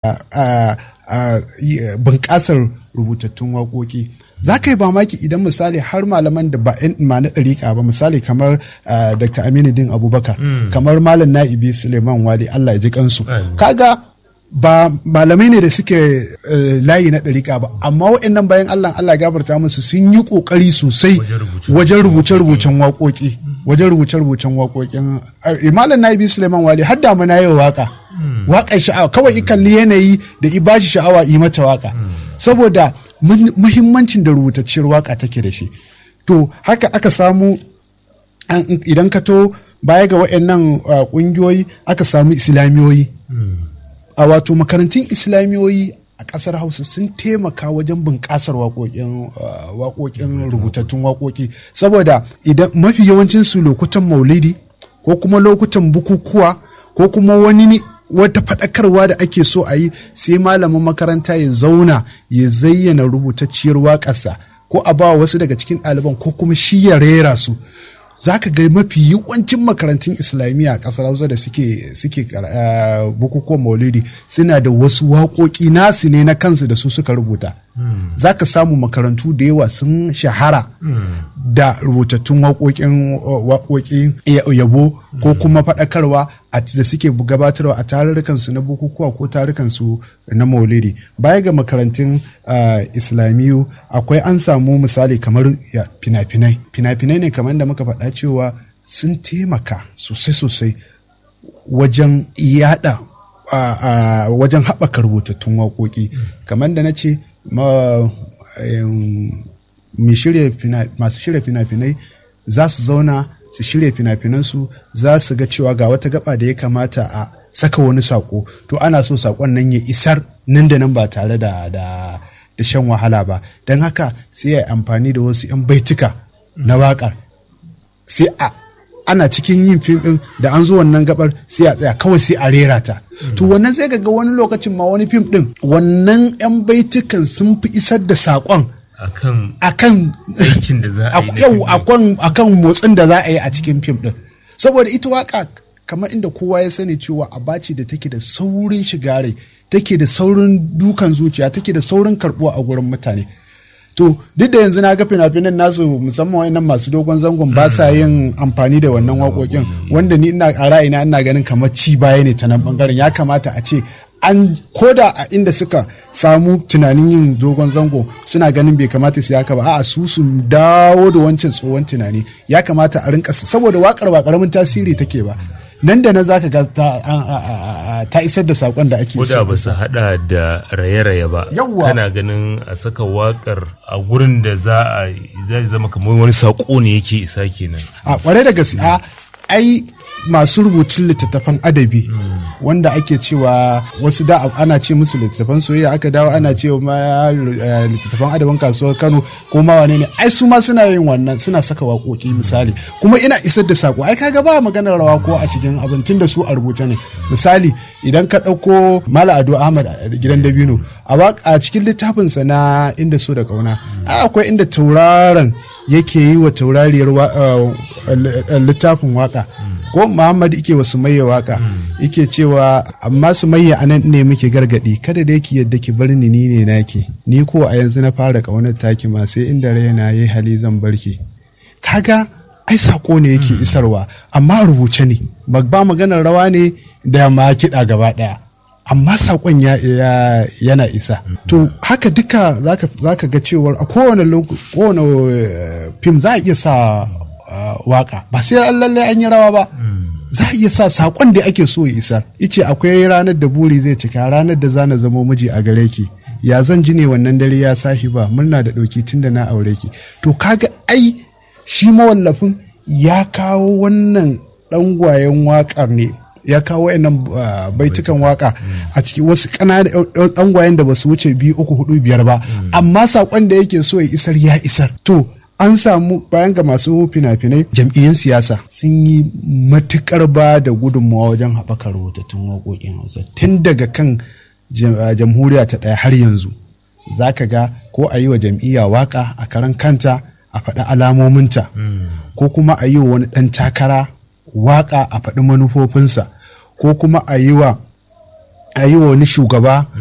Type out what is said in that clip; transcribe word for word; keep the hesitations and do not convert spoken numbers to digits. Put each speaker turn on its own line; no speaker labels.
bunƙasar rubutattun waƙoƙi. Za ka yi mamaki idan misali har malaman da ba yan ma na ɗariƙa ba, misali kamar Dr. Aminu Din Abubakar, mm. kamar Malam Na'ibi Suleiman Wali, Allah ya ji kansu. Mm. Kaga ba malamai ne da suke uh, layi na ɗariƙa ba, amma waɗannan bayan Allah Allah gafarta musu sun yi ƙoƙari sosai wajen rubuce-rubucen waƙoƙi, wajen rubuce-rubucen waƙoƙin uh, Malam Na'ibi Suleiman Wali har da mana yau waƙa. Mm. Waƙar sha'awa kawai ikalli yanayi da i bashi sha'awa yi mata waƙa. Mm. Saboda muhimmancin da rubutacciyar waka take da shi. To haka aka samu idan ka to baya ga waɗannan ƙungiyoyi aka samu islamiyoyi. A wato makarantun islamiyoyi a ƙasar Hausa sun taimaka wajen bunƙasar waƙoƙin rubutattun waƙoƙi, saboda idan mafi yawancin su lokutan maulidi ko kuma lokutan bukukuwa ko kuma wani wata faɗakarwa da ake so a yi, sai malamin makaranta ya zauna ya zayyana rubutacciyar waƙarsa ko a ba wasu daga cikin ɗaliban ko kuma shi ya rera su. Za ka ga mafi yawancin makarantun islamiyya a ƙasar Hausa da suke suke uh, bukukuwan maulidi suna da wasu waƙoƙi nasu ne na kansu da su suka rubuta. Mm. Za ka samu makarantu da yawa sun shahara mm. da rubutattun waƙoƙin yabo mm. ko kuma faɗakarwa da suke gabatarwa a tarurrukansu na bukukuwa ko tarurrukansu na maulidi. Baya ga makarantun uh, islamiyu akwai an samu misali kamar ya, fina-finai fina-finai ne kamar da muka faɗa cewa sun taimaka sosai-sosai wajen yada uh, uh, wajen haɓaka rubutattun waƙoƙi. Mm. Kamar da na ce ma, um, masu shirya fina-finai za su zauna su shirya fina-finansu, za su ga cewa ga wata gaba da ya kamata a saka wani sako, to ana so sakon nan ya isar nan da nan ba tare da da, da shan wahala ba. Don haka sai ya amfani da wasu 'yan baituka na waƙar, sai a ana cikin yin fim ɗin da an zo wannan gabar sai a tsaya kawai sai a rera ta. Mm. To wannan sai ga wani lokacin ma wani fim ɗin wannan 'yan baitukan sun fi isar da sakon akan akan aikin da za a yi yau akan akan motsin da za a yi a cikin fim din, saboda ita waka kamar inda kowa ya sani cewa abaci da take da saurin shiga rai, take da saurin dukan zuciya, take da saurin karbuwa a gurin mutane. To duk da yanzu na ga fina-finan nasu musamman wayannan masu dogon zangon ba sa yin amfani da wannan waƙoƙin, wanda ni ina a ra'ayina ina ganin kamar ci baya ne ta nan bangaren. Ya kamata a ce an koda a inda suka samu tunanin yin dogon zango suna ganin bai kamata su yaka ba, a'a su su dawo da wancan tsohon tunani. Ya kamata a rinka, saboda wakar ba karamin tasiri take ba, nan da nan zaka ga ta, ta isar da sakon da ake so. Koda ba su hada da raye-raye ba, kana ganin a saka wakar a gurin da za a zai zama kamar wani sako ne yake isa kenan. A kware da gaske, a ai masu rubutun littattafan adabi mm. wanda ake cewa wasu da ana ce musu littattafan soyayya, aka dawo ana cewa ma littattafan adabin kasuwar Kano ko ma wane ne, ai su ma suna yin wannan, suna saka waƙoƙi misali, kuma ina isar da sako. Ai kaga ba maganar rawa ko a cikin abin tun da su a rubuta ne. Misali idan ka ɗauko Malam Ado Ahmad a gidan Dabino a cikin littafinsa na Inda So da Kauna, ai akwai inda tauraron yake yi wa taurariyar littafin waka, ko Muhammad yake wa Sumayya waka, yake cewa amma Sumayya anan ne muke gargadi, kada da yake yadda ki bar ni ni ne naki, ni ko a yanzu na fara kaunar taki ma sai inda raina yayi hali zan barki. Kaga ai sako ne yake isarwa, amma rubuce ne, ba maganar rawa ne da ma kiɗa gaba ɗaya, amma saƙon ya, ya yana isa. To haka duka zaka zaka ga cewar a kowane kowane uh, fim za a iya sa uh, waka, ba sai an lalle an yi rawa ba, za a iya sa saƙon da ake so ya isa. Ice akwai ranar da buri zai cika, ranar da zana zamo miji a gare ki, ya zan ji ne wannan dare ya sahi ba, murna da ɗauki tunda na aure ki. To kaga ai shi mawallafin ya kawo wannan ɗangwayen waƙar ne, ya kawo wayannan uh, baitukan waka a cikin wasu ƙananan ɗangwayen da ba su wuce biyu uku hudu biyar ba, amma saƙon da yake so ya isar ya isar. To an samu bayan ga masu fina-finai, jam'iyyun siyasa sun yi matukar ba da gudunmawa wajen haɓaka rubutattun waƙoƙin Hausa tun daga kan jamhuriya ta ɗaya har yanzu. Za ka ga ko a yi wa jam'iyya waka a karan kanta a faɗi alamominta, ko kuma a yi wa wani ɗan takara waka a faɗi manufofinsa, ko kuma a yi wa wani shugaba